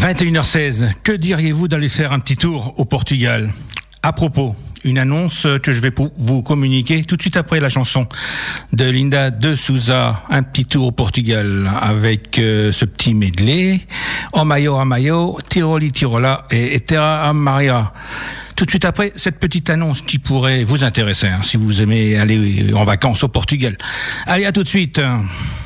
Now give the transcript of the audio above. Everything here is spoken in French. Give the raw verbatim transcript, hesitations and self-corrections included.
vingt et une heures seize, que diriez-vous d'aller faire un petit tour au Portugal? À propos, une annonce que je vais vous communiquer tout de suite après la chanson de Linda de Souza, un petit tour au Portugal avec euh, ce petit medley, O Maio a Maio, Tiroli Tirola et Terra a Maria. Tout de suite après cette petite annonce qui pourrait vous intéresser hein, si vous aimez aller en vacances au Portugal. Allez, à tout de suite.